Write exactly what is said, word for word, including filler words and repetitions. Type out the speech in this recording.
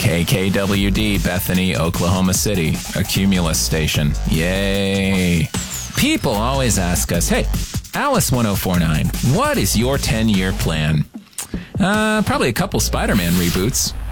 K K W D, Bethany, Oklahoma City, a Cumulus station. Yay. People always ask us, hey, Alice one oh four nine, what is your ten-year plan? Uh, probably a couple Spider-Man reboots.